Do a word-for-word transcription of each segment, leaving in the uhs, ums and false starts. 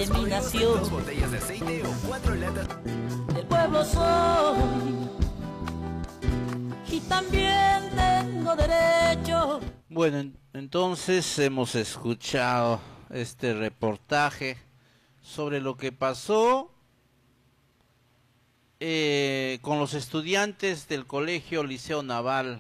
de mi nación. Dos botellas de aceite o cuatro latas. Del pueblo soy y también tengo derecho. Bueno, en- entonces hemos escuchado este reportaje sobre lo que pasó eh, con los estudiantes del Colegio Liceo Naval.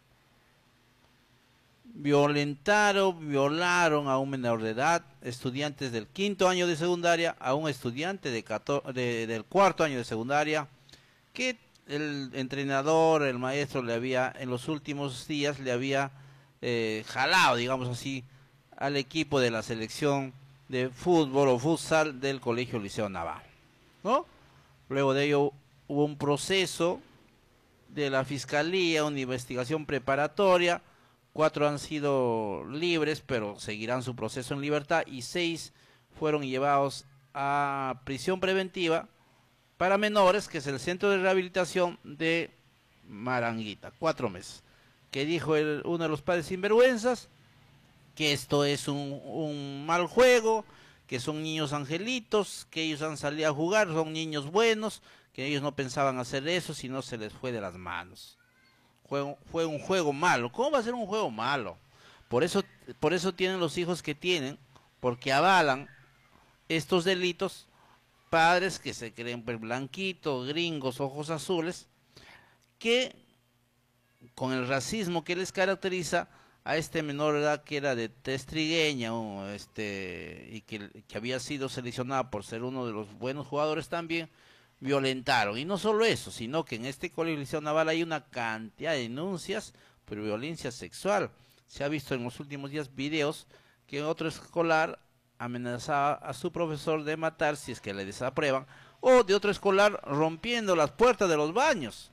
Violentaron, violaron a un menor de edad, estudiantes del quinto año de secundaria, a un estudiante de cator de, del cuarto año de secundaria, que el entrenador, el maestro, le había, en los últimos días, le había eh, jalado, digamos así, al equipo de la selección de fútbol o futsal del Colegio Liceo Naval, ¿no? Luego de ello hubo un proceso de la Fiscalía, una investigación preparatoria. Cuatro han sido libres, pero seguirán su proceso en libertad, y seis fueron llevados a prisión preventiva para menores, que es el Centro de Rehabilitación de Maranguita, cuatro meses. Que dijo el, uno de los padres sinvergüenzas que esto es un, un mal juego, que son niños angelitos, que ellos han salido a jugar, son niños buenos, que ellos no pensaban hacer eso, si no se les fue de las manos. Fue, fue un juego malo. ¿Cómo va a ser un juego malo? Por eso, por eso tienen los hijos que tienen, porque avalan estos delitos padres que se creen pues, blanquitos, gringos, ojos azules, que con el racismo que les caracteriza a este menor de edad, que era de tez trigueña, o este, y que, que había sido seleccionado por ser uno de los buenos jugadores también, violentaron. Y no solo eso, sino que en este Colegio Liceo Naval hay una cantidad de denuncias por violencia sexual. Se ha visto en los últimos días videos que otro escolar amenazaba a su profesor de matar si es que le desaprueban, o de otro escolar rompiendo las puertas de los baños.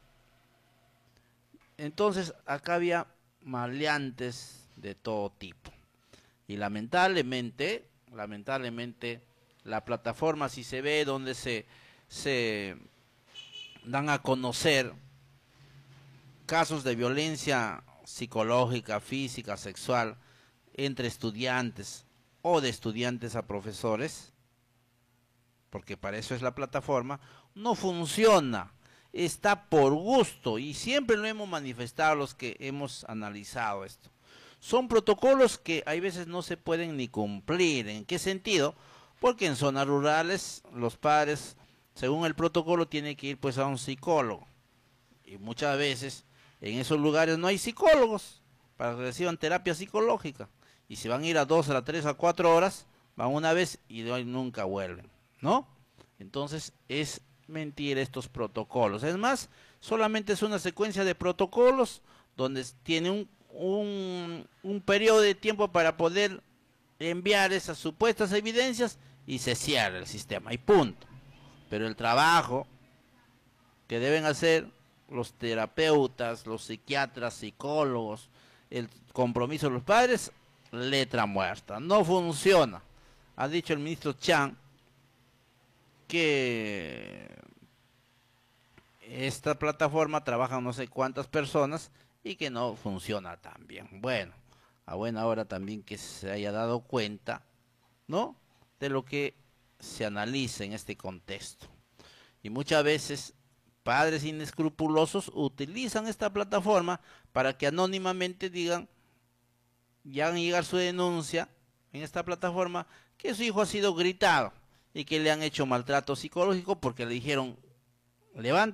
Entonces acá había maleantes de todo tipo. Y lamentablemente, lamentablemente, la plataforma, si se ve donde se se dan a conocer casos de violencia psicológica, física, sexual entre estudiantes o de estudiantes a profesores, porque para eso es la plataforma, no funciona, está por gusto, y siempre lo hemos manifestado los que hemos analizado esto. Son protocolos que hay veces no se pueden ni cumplir. ¿En qué sentido? Porque en zonas rurales los padres, según el protocolo, tiene que ir pues a un psicólogo, y muchas veces en esos lugares no hay psicólogos para que reciban terapia psicológica, y si van a ir a dos, a tres, a cuatro horas, van una vez y de ahí nunca vuelven, ¿no? Entonces es mentira estos protocolos. Es más, solamente es una secuencia de protocolos donde tiene un, un, un periodo de tiempo para poder enviar esas supuestas evidencias y se cierra el sistema y punto. Pero el trabajo que deben hacer los terapeutas, los psiquiatras, psicólogos, el compromiso de los padres, letra muerta, no funciona. Ha dicho el ministro Chan que esta plataforma trabaja no sé cuántas personas y que no funciona tan bien. Bueno, a buena hora también que se haya dado cuenta, ¿no?, de lo que se analiza en este contexto. Y muchas veces padres inescrupulosos utilizan esta plataforma para que anónimamente digan, y hagan llegar su denuncia en esta plataforma, que su hijo ha sido gritado y que le han hecho maltrato psicológico porque le dijeron, levanta